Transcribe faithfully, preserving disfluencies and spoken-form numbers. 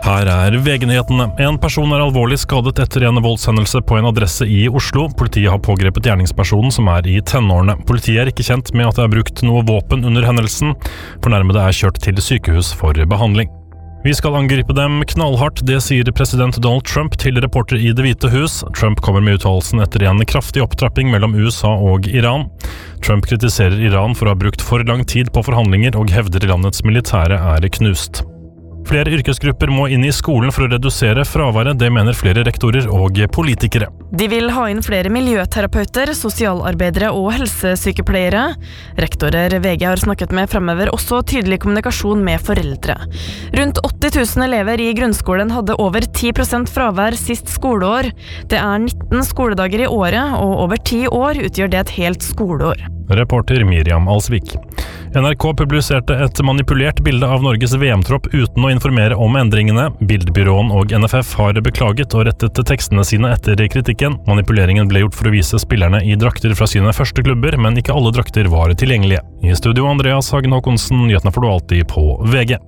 Her er V G-nyhetene. En person er alvorlig skadet etter en voldshendelse på en adresse i Oslo. Politiet har pågrepet gjerningspersonen som er i tenårene. Politiet er ikke kjent med at det er brukt noe våpen under hendelsen. Fornærmede er kjørt til sykehus for behandling. Vi skal angripe dem knallhardt, det sier president Donald Trump til reporter i Det hvite hus. Trump kommer med uttalelsen etter en kraftig opptrapping mellom U S A og Iran. Trump kritiserer Iran for å ha brukt for lang tid på forhandlinger og hevder landets militære er knust. Flere yrkesgrupper må inn i skolen for å redusere fraværet, det mener flere rektorer og politikere. De vil ha inn flere miljøterapeuter, sosialarbeidere og helsesykepleiere. Rektorer V G har snakket med fremhever også tydelig kommunikasjon med foreldre. Rundt åtti tusen elever i grunnskolen hadde over ti prosent fravær sist skoleår. Det er nitten skoledager i året, og over ti år utgjør det et helt skoleår. Reporter Miriam Alsvik. N R K publiserte et manipulert bilde av Norges V M-tropp uten å informere om endringene. Bildebyråen og N F F har beklaget og rettet tekstene sine etter kritikken. Manipuleringen ble gjort for å vise spillerne i drakter fra sine første klubber, men ikke alle drakter var tilgjengelige. I studio Andreas Hagen Håkonsen, nyhetene får du alltid på V G.